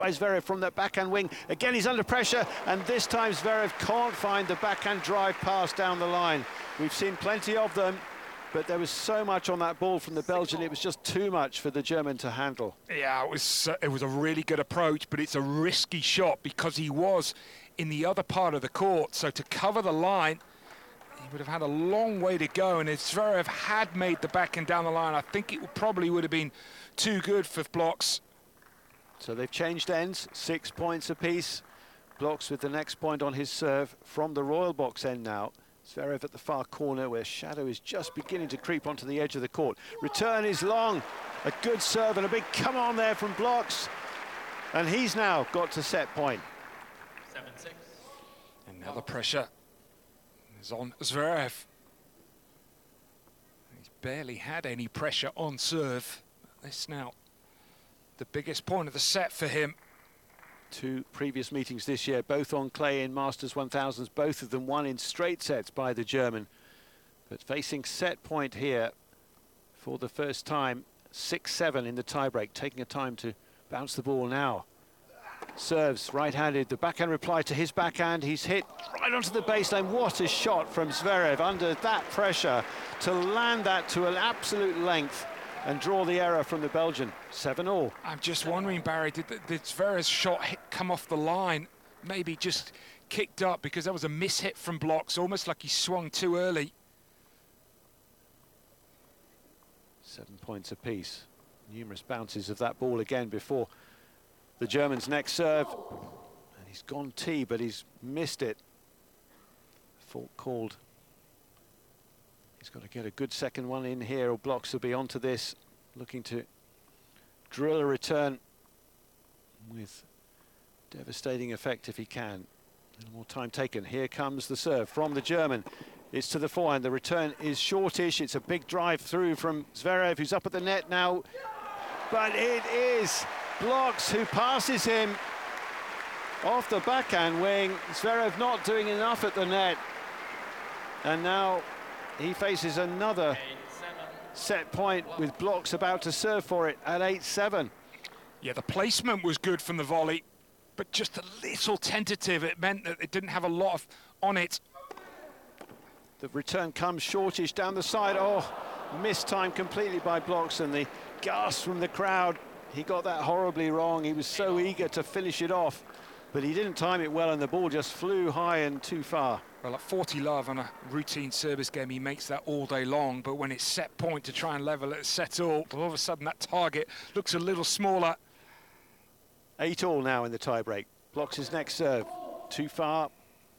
by Zverev from that backhand wing. Again, he's under pressure, and this time Zverev can't find the backhand drive pass down the line. We've seen plenty of them, but there was so much on that ball from the Belgian, it was just too much for the German to handle. Yeah, it was a really good approach, but it's a risky shot because he was in the other part of the court. So to cover the line, he would have had a long way to go, and if Zverev had made the backhand down the line, I think it probably would have been too good for Blocks. So they've changed ends, 6 points apiece. Blocks with the next point on his serve from the Royal Box end now. Zverev at the far corner where Shadow is just beginning to creep onto the edge of the court. Return is long, a good serve and a big come on there from Blocks. And he's now got to set point. 7-6. And now the pressure is on Zverev. He's barely had any pressure on serve. This now the biggest point of the set for him. 2 previous meetings this year, both on clay in Masters 1000s, both of them won in straight sets by the German. But facing set point here for the first time, 6-7 in the tiebreak, taking a time to bounce the ball now. Serves right-handed, the backhand reply to his backhand, he's hit right onto the baseline. What a shot from Zverev under that pressure to land that to an absolute length and draw the error from the Belgian. 7-all. I'm just wondering, Barry, did Zverev's shot come off the line? Maybe just kicked up because that was a miss-hit from Blocks, almost like he swung too early. 7 points apiece. Numerous bounces of that ball again before the German's next serve. And he's gone tee, but he's missed it. Fault called. He's got to get a good second one in here, or Blocks will be onto this, looking to drill a return with devastating effect if he can. A little more time taken. Here comes the serve from the German. It's to the forehand. The return is shortish. It's a big drive through from Zverev, who's up at the net now. But it is Blocks who passes him off the backhand wing. Zverev not doing enough at the net. And now he faces another set point with Blocks about to serve for it at 8-7. Yeah, the placement was good from the volley, but just a little tentative. It meant that it didn't have a lot on it. The return comes shortish down the side. Oh, missed time completely by Blocks, and the gasp from the crowd. He got that horribly wrong. He was so eager to finish it off, but he didn't time it well, and the ball just flew high and too far. Well, at 40 love on a routine service game, he makes that all day long, but when it's set point to try and level it, set all of a sudden that target looks a little smaller. 8-all now in the tiebreak. Blocks his next serve. Too far.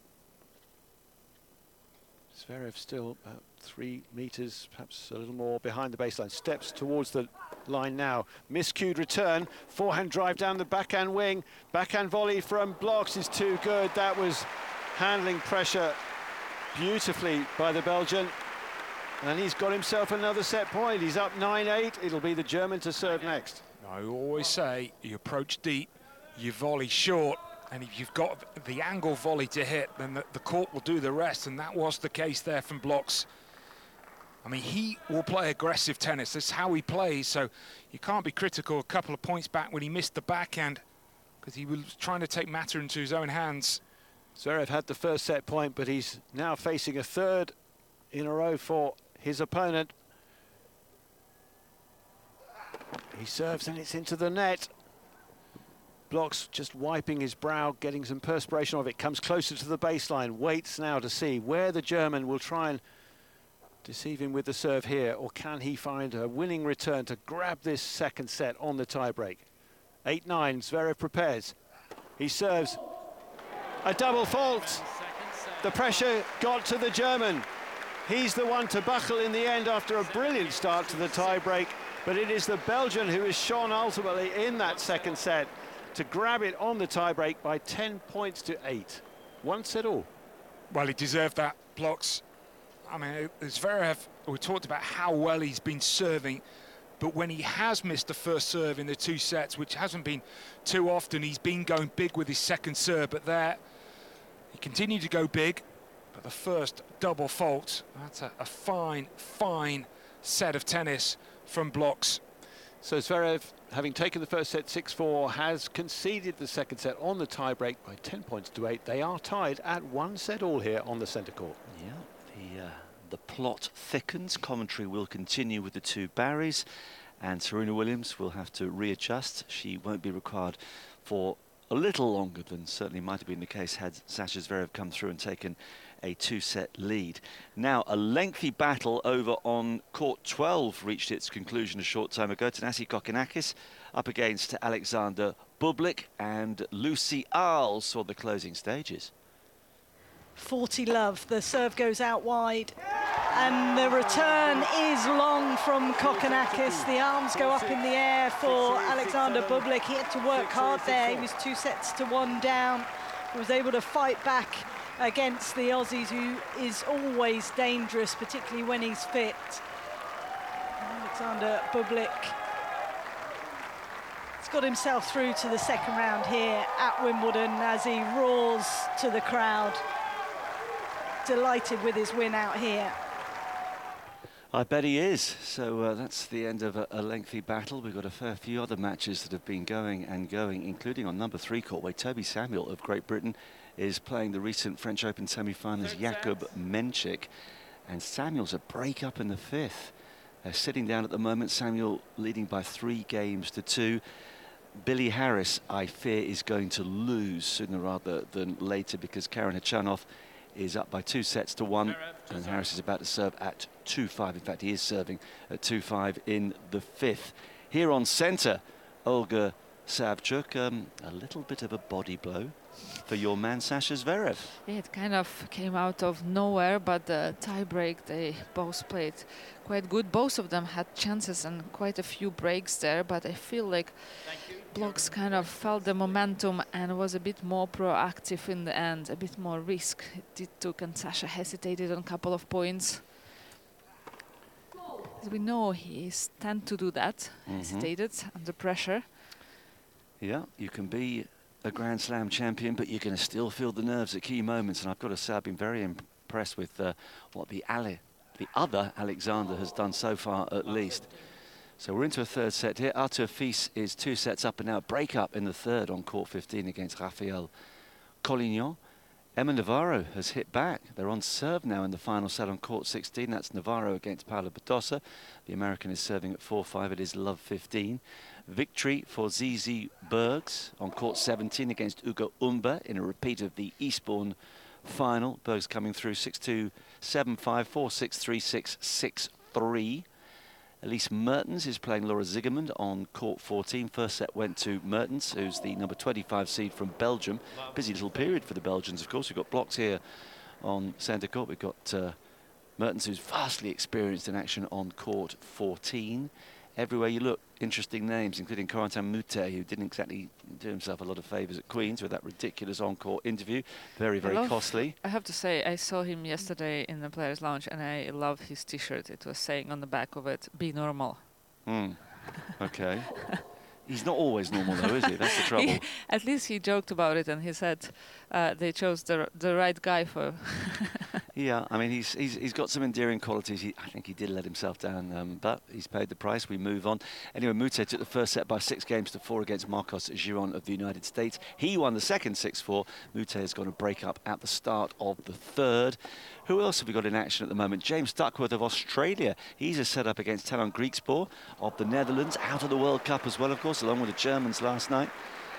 Zverev still about 3 meters, perhaps a little more behind the baseline. Steps towards the line now. Miscued return. Forehand drive down the backhand wing. Backhand volley from Blocks is too good. That was handling pressure beautifully by the Belgian. And he's got himself another set point. He's up 9-8. It'll be the German to serve next. I always say you approach deep, you volley short, and if you've got the angle volley to hit, then the court will do the rest, and that was the case there from Blocks. I mean, he will play aggressive tennis. That's how he plays, so you can't be critical a couple of points back when he missed the backhand, because he was trying to take matter into his own hands. Zverev had the first set point, but he's now facing a third in a row for his opponent. He serves and it's into the net. Blocks just wiping his brow, getting some perspiration off it. Comes closer to the baseline, waits now to see where the German will try and deceive him with the serve here, or can he find a winning return to grab this second set on the tiebreak. 8-9, Zverev prepares. He serves. A double fault. The pressure got to the German. He's the one to buckle in the end after a brilliant start to the tiebreak, but it is the Belgian who is shone ultimately in that second set to grab it on the tiebreak by 10 points to 8. 1 set all. Well, he deserved that, Blocks. I mean, Zverev, we talked about how well he's been serving, but when he has missed the first serve in the 2 sets, which hasn't been too often, he's been going big with his second serve, but there he continued to go big, but the first double fault, that's a fine, fine set of tennis from Blocks. So Zverev, having taken the first set 6-4, has conceded the second set on the tie-break by 10 points to 8. They are tied at 1 set all here on the centre court. Yeah, the plot thickens. Commentary will continue with the two Barrys, and Serena Williams will have to readjust. She won't be required for a little longer than certainly might have been the case had Sasha Zverev come through and taken a 2-set lead. Now, a lengthy battle over on court 12 reached its conclusion a short time ago. Thanasi Kokkinakis up against Alexander Bublik, and Lucy Arles saw the closing stages. 40 love, the serve goes out wide, and the return is long from Kokkinakis. The arms go up in the air for Alexander Bublik. He had to work hard there. He was 2-1 down. He was able to fight back against the Aussies, who is always dangerous, particularly when he's fit. Alexander Bublik has got himself through to the second round here at Wimbledon as he roars to the crowd. Delighted with his win out here. I bet he is. So that's the end of a lengthy battle. We've got a fair few other matches that have been going and going, including on number 3 court, where Toby Samuel of Great Britain is playing the recent French Open semi-finalist Jakub Menchik. And Samuel's a break up in the 5th. Sitting down at the moment, Samuel leading by 3 games to 2. Billy Harris, I fear, is going to lose sooner rather than later, because Karen Khachanov is up by 2-1, and Harris is about to serve at 2-5. In fact, he is serving at 2-5 in the 5th. Here on centre, Olga Savchuk, a little bit of a body blow for your man Sasha Zverev. Yeah, it kind of came out of nowhere, but the tie-break, they both played quite good. Both of them had chances and quite a few breaks there, but I feel like Blocks kind of felt the momentum and was a bit more proactive in the end, a bit more risk it took, and Sasha hesitated on a couple of points. As we know, he tends to do that, hesitated under pressure. Yeah, you can be a Grand Slam champion, but you're going to still feel the nerves at key moments. And I've got to say, I've been very impressed with what the other Alexander has done so far, at least. So we're into a 3rd set here. Arthur Fils is 2 sets up and now break up in the 3rd on court 15 against Rafael Collignon. Emma Navarro has hit back. They're on serve now in the final set on court 16. That's Navarro against Paula Badosa. The American is serving at 4-5. It is love 15. Victory for Zizi Bergs on court 17 against Ugo Umber in a repeat of the Eastbourne final. Bergs coming through 6-2, 7-5, 4-6, 3-6, 6-3. Elise Mertens is playing Laura Zigermund on court 14. First set went to Mertens, who's the number 25 seed from Belgium. Busy little period for the Belgians, of course. We've got Blocks here on centre court. We've got Mertens, who's vastly experienced in action on court 14. Everywhere you look, interesting names, including Corentin Moutet, who didn't exactly do himself a lot of favours at Queen's with that ridiculous on-court interview. Very, very costly. I have to say, I saw him yesterday in the Players' Lounge, and I loved his T-shirt. It was saying on the back of it, "Be normal." Okay. He's not always normal, though, is he? That's the trouble. At least he joked about it, and he said they chose the right guy for. Yeah, I mean, he's got some endearing qualities. I think he did let himself down, but he's paid the price. We move on. Anyway, Moutet took the first set by 6-4 against Marcos Giron of the United States. He won the second 6-4. Moutet has got a break up at the start of the 3rd. Who else have we got in action at the moment? James Duckworth of Australia. He's a set up against Talon Griekspoor of the Netherlands, out of the World Cup as well, of course, along with the Germans last night.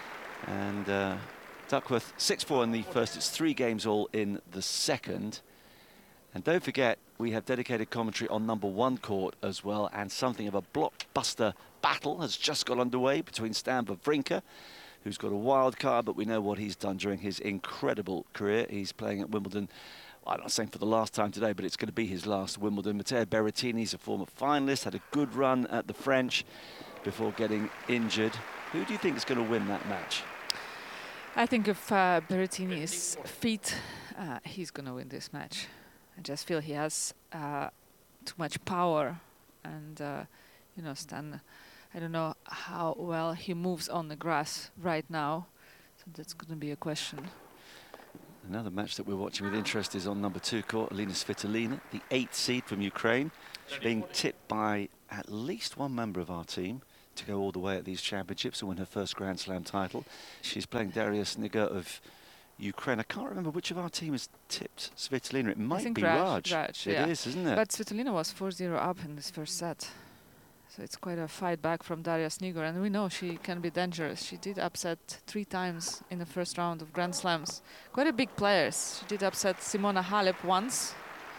And Duckworth 6-4 in the first. It's 3 games all in the second. And don't forget, we have dedicated commentary on number 1 court as well, and something of a blockbuster battle has just got underway between Stan Wawrinka, who's got a wild card, but we know what he's done during his incredible career. He's playing at Wimbledon, I'm not saying for the last time today, but it's going to be his last Wimbledon. Matteo Berrettini's a former finalist, had a good run at the French before getting injured. Who do you think is going to win that match? I think if Berrettini is fit, he's going to win this match. I just feel he has too much power, and you know, Stan, I don't know how well he moves on the grass right now, so that's going to be a question. Another match that we're watching with interest is on number 2 court, Alina Svitolina, the 8th seed from Ukraine. She's being tipped by at least one member of our team, to go all the way at these championships and win her first Grand Slam title. She's playing Daria Snigar of Ukraine. I can't remember which of our team has tipped Svitolina. It might be Raj. Raj, it is, isn't it? But Svitolina was 4-0 up in this first set. So it's quite a fight back from Daria Snigar, and we know she can be dangerous. She did upset 3 times in the first round of Grand Slams. Quite a big players. She did upset Simona Halep once.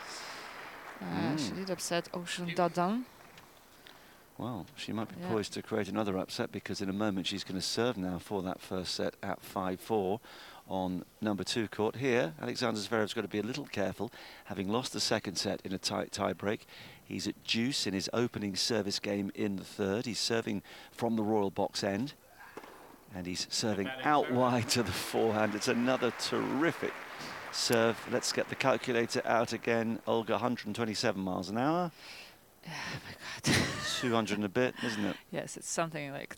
She did upset Ocean Dadan. Well, she might be poised to create another upset, because in a moment she's going to serve now for that first set at 5-4 on number 2 court. Here, Alexander Zverev's got to be a little careful, having lost the second set in a tight tie-break. He's at deuce in his opening service game in the third. He's serving from the royal box end, and he's serving out wide to the forehand. It's another terrific serve. Let's get the calculator out again. Olga, 127 miles an hour. Oh my God. 200 and a bit, isn't it? Yes, it's something like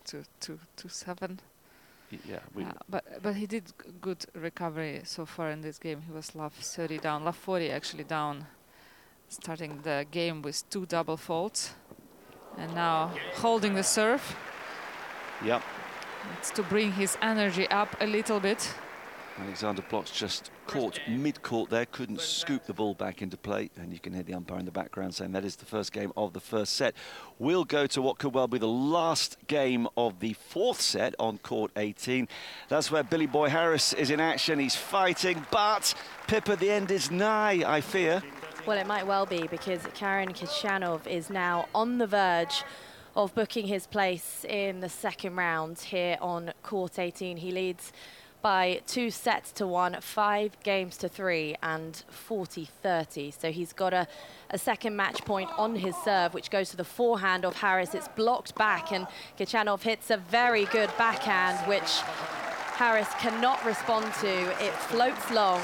227. Yeah. But he did good recovery so far in this game. He was love 30 down, love 40 actually down, starting the game with 2 double faults, and now holding the serve. Yep. It's to bring his energy up a little bit. Alexander Blok's just caught mid-court there, couldn't scoop the ball back into play, and you can hear the umpire in the background saying that is the first game of the first set. We'll go to what could well be the last game of the fourth set on court 18. That's where Billy Boy Harris is in action. He's fighting, but Pippa, the end is nigh, I fear. Well, it might well be, because Karen Khachanov is now on the verge of booking his place in the second round here on court 18. He leads by 2 sets to 1, 5 games to 3, and 40-30. So he's got a second match point on his serve, which goes to the forehand of Harris. It's blocked back, and Khachanov hits a very good backhand, which Harris cannot respond to. It floats long,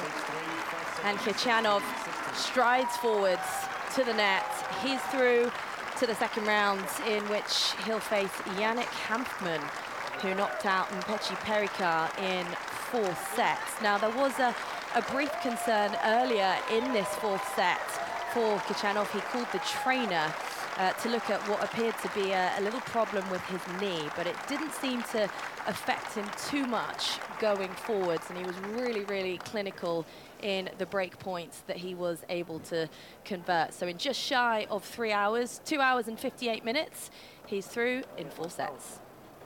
and Khachanov strides forwards to the net. He's through to the second round, in which he'll face Yannick Hanfmann, who knocked out Mpechi Perikar in 4 sets. Now, there was a brief concern earlier in this 4th set for Khachanov. He called the trainer to look at what appeared to be a little problem with his knee, but it didn't seem to affect him too much going forwards, and he was really, really clinical in the break points that he was able to convert. So in just shy of 3 hours, 2 hours and 58 minutes, he's through in 4 sets.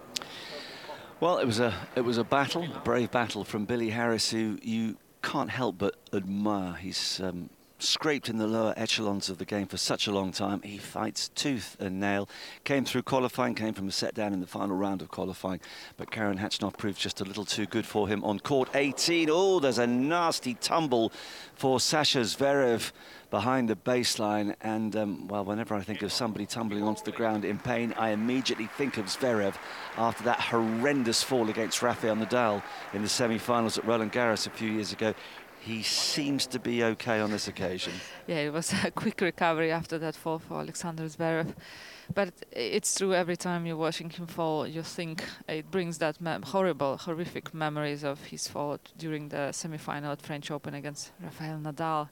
Well, it was a battle, a brave battle from Billy Harris, who you can't help but admire. He's scraped in the lower echelons of the game for such a long time. He fights tooth and nail. Came through qualifying, came from a set down in the final round of qualifying, but Karen Khachanov proved just a little too good for him on court 18. Oh, there's a nasty tumble for Sasha Zverev behind the baseline, and well, whenever I think of somebody tumbling onto the ground in pain, I immediately think of Zverev after that horrendous fall against Rafael Nadal in the semi-finals at Roland Garros a few years ago. He seems to be okay on this occasion. Yeah, it was a quick recovery after that fall for Alexander Zverev. But it's true, every time you're watching him fall, you think it brings that horrific memories of his fall during the semi-final at French Open against Rafael Nadal.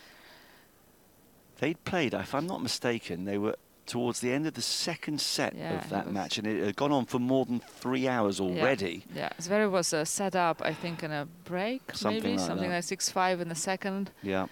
They'd played, if I'm not mistaken, they were towards the end of the second set of that match, and it had gone on for more than 3 hours already. Yeah, Zverev was set up, I think, in a break, something like 6-5 in the second. Yeah.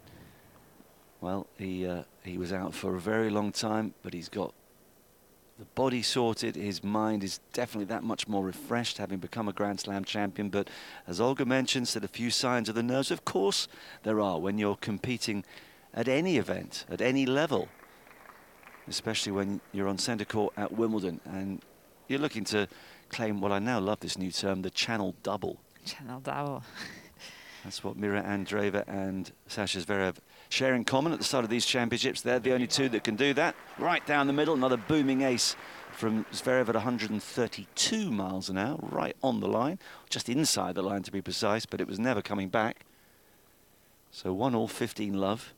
Well, he was out for a very long time, but he's got the body sorted. His mind is definitely that much more refreshed, having become a Grand Slam champion. But as Olga mentioned, said a few signs of the nerves. Of course there are when you're competing at any event, at any level, especially when you're on centre court at Wimbledon and you're looking to claim what I now love this new term, the Channel Double. Channel Double. That's what Mira Andreeva and Sasha Zverev share in common at the start of these championships. They're the only two that can do that. Right down the middle, another booming ace from Zverev at 132 miles an hour, right on the line, just inside the line to be precise, but it was never coming back. So 1-1, 15 love.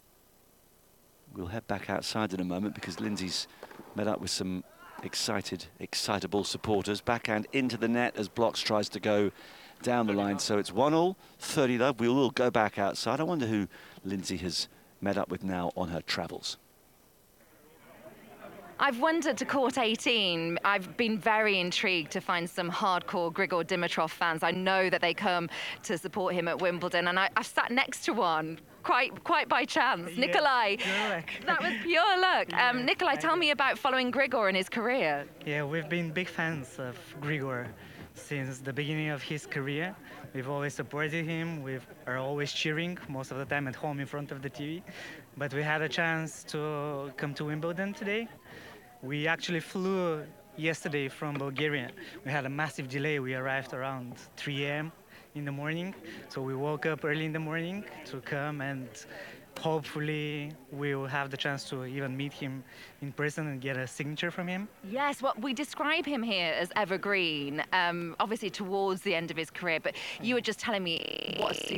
We'll head back outside in a moment because Lindsay's met up with some excitable supporters. Backhand into the net as Blocks tries to go down the line. So it's 1-1, 30 love. We will go back outside. I wonder who Lindsay has met up with now on her travels. I've wandered to court 18. I've been very intrigued to find some hardcore Grigor Dimitrov fans. I know that they come to support him at Wimbledon, and I've sat next to one quite by chance. Yeah, Nikolai, pure luck. that was pure luck. Yeah, Nikolai, tell me about following Grigor in his career. Yeah, we've been big fans of Grigor since the beginning of his career. We've always supported him. We are always cheering, most of the time at home in front of the TV. But we had a chance to come to Wimbledon today. We actually flew yesterday from Bulgaria. We had a massive delay. We arrived around 3 a.m. in the morning. So we woke up early in the morning to come, and hopefully we will have the chance to even meet him in person and get a signature from him. Yes, well, we describe him here as evergreen, obviously towards the end of his career, but you were just telling me what